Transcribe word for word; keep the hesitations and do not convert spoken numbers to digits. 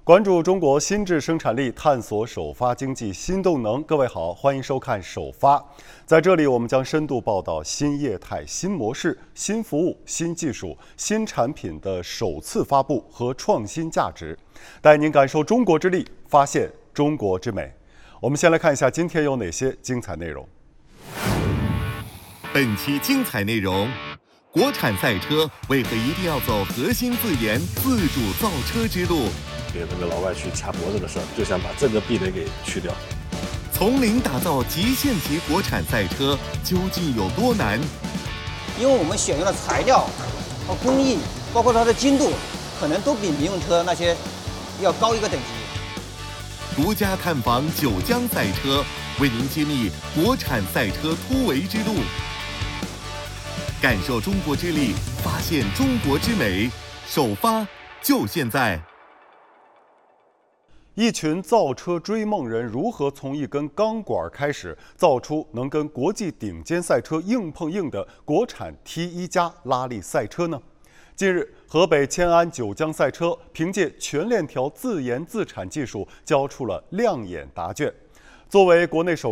关注中国新质生产力，探索首发经济新动能。各位好，欢迎收看首发。在这里，我们将深度报道新业态、新模式、新服务、新技术、新产品的首次发布和创新价值，带您感受中国之力，发现中国之美。我们先来看一下今天有哪些精彩内容。 本期精彩内容：国产赛车为何一定要走核心自研、自主造车之路？ 给那个老外去掐脖子的事儿，就想把这个壁垒给去掉。 从零打造极限级国产赛车究竟有多难？ 因为我们选用的材料和工艺，包括它的精度，可能都比民用车那些要高一个等级。 独家探访九江赛车，为您揭秘国产赛车突围之路，感受中国之力，发现中国之美。首发就现在！ 一群造车追梦人如何从一根钢管开始，造出能跟国际顶尖赛车硬碰硬的国产 T 一 加拉力赛车呢？近日，河北迁安九江赛车凭借全链条自研自产技术，交出了亮眼答卷。作为国内首